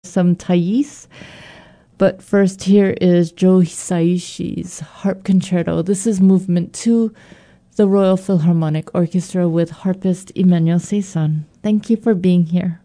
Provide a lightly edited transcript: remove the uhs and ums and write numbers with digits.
some Thais. But first, here is Joe Hisaishi's Harp Concerto. This is Movement 2, the Royal Philharmonic Orchestra with harpist Emmanuel Cezanne. Thank you for being here.